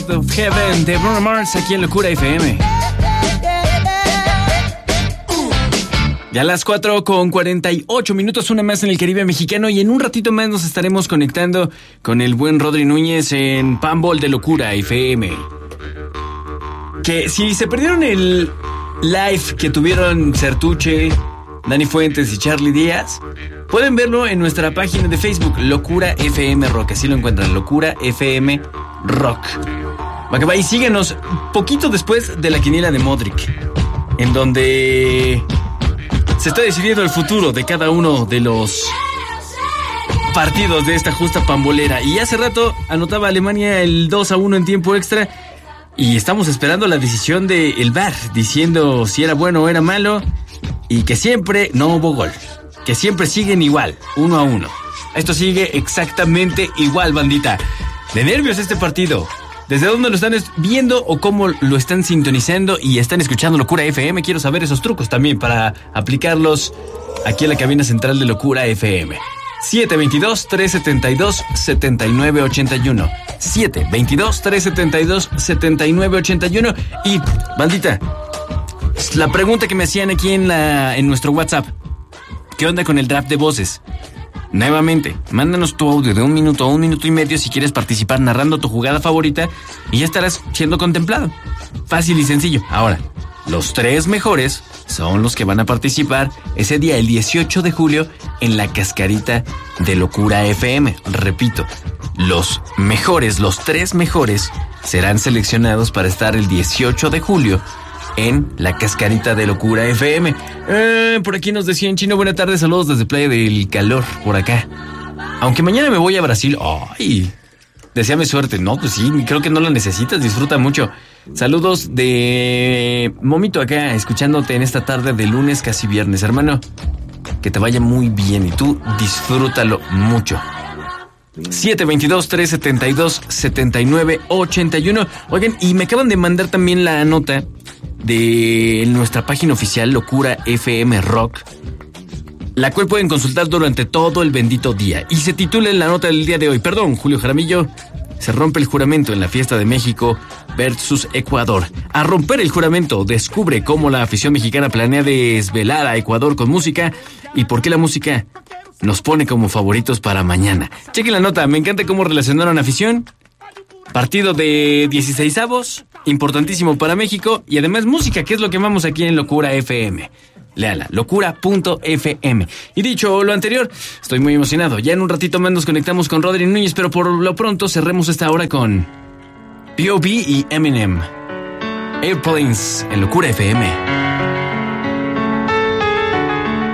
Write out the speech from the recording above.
of Heaven de Bruno Mars aquí en Locura FM. Ya a las 4:48, una más en el Caribe mexicano, y en un ratito más nos estaremos conectando con el buen Rodri Núñez en Panball de Locura FM. Que si se perdieron el live que tuvieron Sertuche, Dani Fuentes y Charlie Díaz, pueden verlo en nuestra página de Facebook, Locura FM Rock. Así lo encuentran, Locura FM Rock. Va que va, y síguenos poquito después de la quiniela de Modric, en donde se está decidiendo el futuro de cada uno de los partidos de esta justa pambolera. Y hace rato anotaba Alemania el 2-1 en tiempo extra, y estamos esperando la decisión del VAR, diciendo si era bueno o era malo, y que siempre no hubo gol, que siempre siguen igual, 1-1. Esto sigue exactamente igual, bandita. De nervios este partido. ¿Desde dónde lo están viendo o cómo lo están sintonizando y están escuchando Locura FM? Quiero saber esos trucos también para aplicarlos aquí en la cabina central de Locura FM. 722-372-7981. 722-372-7981. Y, bandita, la pregunta que me hacían aquí en nuestro WhatsApp: ¿qué onda con el draft de voces? Nuevamente, mándanos tu audio de 1 minuto o 1 minuto y medio si quieres participar narrando tu jugada favorita, y ya estarás siendo contemplado. Fácil y sencillo. Ahora, los 3 mejores son los que van a participar ese día, el 18 de julio, en la cascarita de Locura FM. Repito, los 3 mejores serán seleccionados para estar el 18 de julio en la cascarita de Locura FM. Por aquí nos decían: Chino, buena tarde, saludos desde Playa del Calor, por acá. Aunque mañana me voy a Brasil. ¡Ay! Deséame suerte. No, pues sí, creo que no lo necesitas, disfruta mucho. Saludos de Momito acá, escuchándote en esta tarde de lunes, casi viernes, hermano. Que te vaya muy bien y tú disfrútalo mucho. 722-372-7981. Oigan, y me acaban de mandar también la nota de nuestra página oficial, Locura FM Rock, la cual pueden consultar durante todo el bendito día. Y se titula la nota del día de hoy: perdón, Julio Jaramillo, se rompe el juramento en la fiesta de México versus Ecuador. A romper el juramento, descubre cómo la afición mexicana planea desvelar a Ecuador con música y por qué la música nos pone como favoritos para mañana. Chequen la nota, me encanta cómo relacionaron afición, partido de 16avos, importantísimo para México, y además música, que es lo que amamos aquí en Locura FM. Léala, locura.fm. Y dicho lo anterior, estoy muy emocionado. Ya en un ratito más nos conectamos con Rodri Núñez, pero por lo pronto cerremos esta hora con B.O.B. y Eminem. Airplanes en Locura FM.